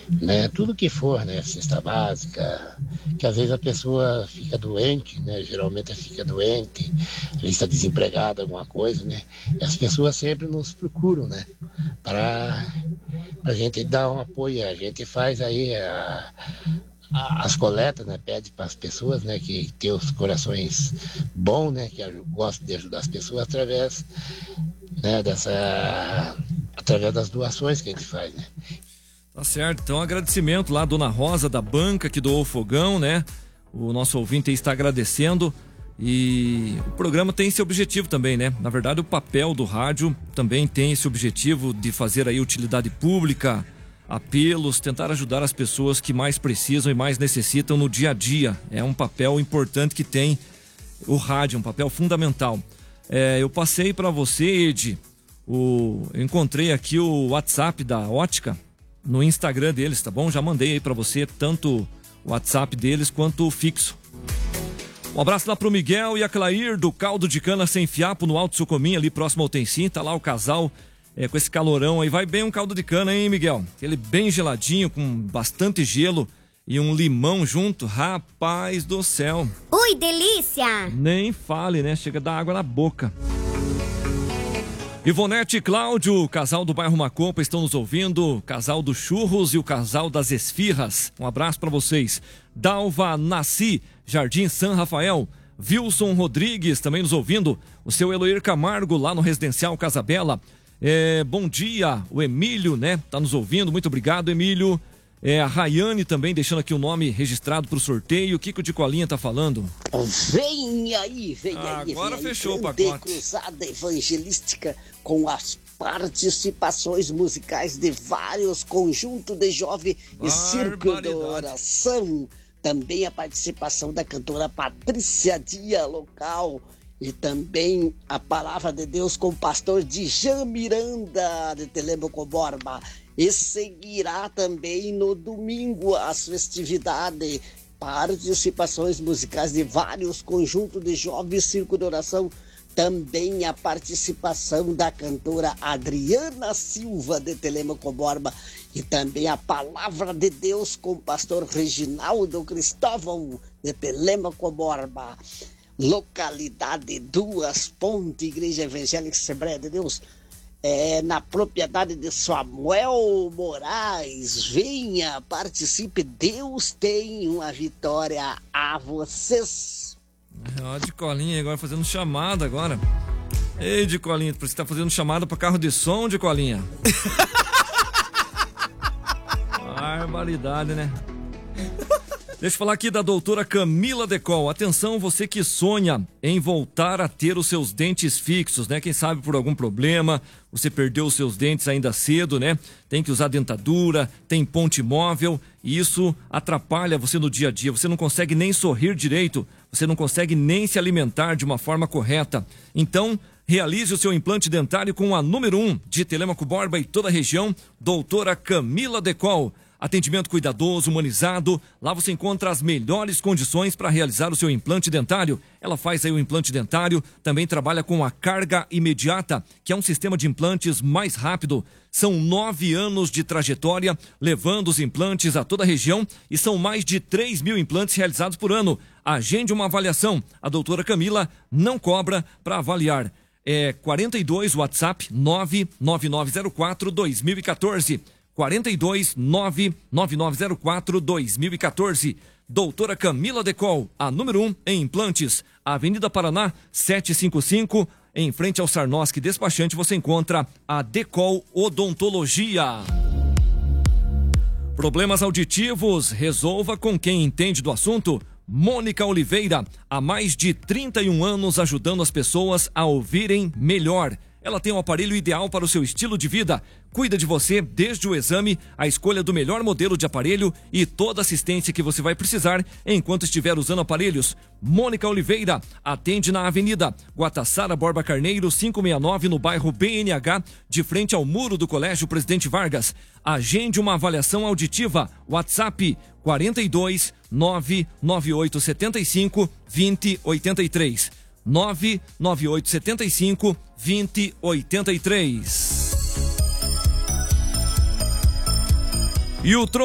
né? Tudo que for, né? Cesta básica, que às vezes a pessoa fica doente, né? Geralmente fica doente, ele está desempregado, alguma coisa, né? E as pessoas sempre nos procuram, né? Para a gente dar um apoio, a gente faz aí as coletas, né? Pede para as pessoas, né? Que tem os corações bons, né? Que gostam de ajudar as pessoas através, né? Através das doações que a gente faz, né? Tá certo, então agradecimento lá, Dona Rosa da banca que doou o fogão, né? O nosso ouvinte aí está agradecendo e o programa tem esse objetivo também, né? Na verdade, o papel do rádio também tem esse objetivo de fazer aí utilidade pública, apelos, tentar ajudar as pessoas que mais precisam e mais necessitam no dia a dia. É um papel importante que tem o rádio, um papel fundamental. Eu passei para você, Ed, eu encontrei aqui o WhatsApp da Ótica no Instagram deles, tá bom? Já mandei aí para você tanto o WhatsApp deles quanto o fixo. Um abraço lá pro Miguel e a Clair do Caldo de Cana Sem Fiapo no Alto Sucomim, ali próximo ao Tencim. Tá lá o casal com esse calorão aí. Vai bem um caldo de cana, hein, Miguel? Aquele bem geladinho, com bastante gelo e um limão junto. Rapaz do céu. Ui, delícia! Nem fale, né? Chega a dar água na boca. Ivonete e Cláudio, o casal do bairro Macopa, estão nos ouvindo. Casal do Churros e o casal das Esfirras. Um abraço para vocês. Dalva Nasci, Jardim San Rafael. Wilson Rodrigues, também nos ouvindo. O seu Eloir Camargo, lá no Residencial Casabela. Bom dia, o Emílio, né? Tá nos ouvindo. Muito obrigado, Emílio. A Rayane também deixando aqui o nome registrado pro sorteio. O Kiko de Colinha tá falando? Vem aí, vem aí. Agora fechou o pacote. Cruzada evangelística com as participações musicais de vários conjuntos de jovem e Círculo de Oração. Também a participação da cantora Patrícia Dia, local. E também a palavra de Deus com o pastor Djan Miranda, de Telemaco Borba. E seguirá também no domingo as festividades, participações musicais de vários conjuntos de jovens Círculo de Oração. Também a participação da cantora Adriana Silva, de Telemaco Borba. E também a palavra de Deus com o pastor Reginaldo Cristóvão, de Telemaco Borba. Localidade Duas Pontes, Igreja Evangélica Assembleia de Deus, na propriedade de Samuel Moraes. Venha, participe, Deus tem uma vitória a vocês. Ó, de Colinha agora fazendo chamada agora. Ei, de Colinha, você tá fazendo chamada para carro de som, de Colinha? Barbaridade, né? Deixa eu falar aqui da doutora Camila Decol. Atenção, você que sonha em voltar a ter os seus dentes fixos, né? Quem sabe por algum problema, você perdeu os seus dentes ainda cedo, né? Tem que usar dentadura, tem ponte móvel, e isso atrapalha você no dia a dia. Você não consegue nem sorrir direito, você não consegue nem se alimentar de uma forma correta. Então, realize o seu implante dentário com a número 1 de Telemaco Borba e toda a região, doutora Camila Decol. Atendimento cuidadoso, humanizado. Lá você encontra as melhores condições para realizar o seu implante dentário. Ela faz aí o implante dentário, também trabalha com a carga imediata, que é um sistema de implantes mais rápido. São 9 anos de trajetória, levando os implantes a toda a região, e são mais de 3 mil implantes realizados por ano. Agende uma avaliação. A doutora Camila não cobra para avaliar. 42 WhatsApp 99904 2014. 42 99904 2014. Doutora Camila Decol, a número 1 em implantes. Avenida Paraná 755, em frente ao Sarnoski Despachante, você encontra a Decol Odontologia. Problemas auditivos? Resolva com quem entende do assunto. Mônica Oliveira, há mais de 31 anos ajudando as pessoas a ouvirem melhor. Ela tem um aparelho ideal para o seu estilo de vida. Cuida de você desde o exame, a escolha do melhor modelo de aparelho e toda a assistência que você vai precisar enquanto estiver usando aparelhos. Mônica Oliveira atende na Avenida Guatassara Borba Carneiro, 569, no bairro BNH, de frente ao muro do Colégio Presidente Vargas. Agende uma avaliação auditiva. WhatsApp 42 99875 2083. 99875 2083. E o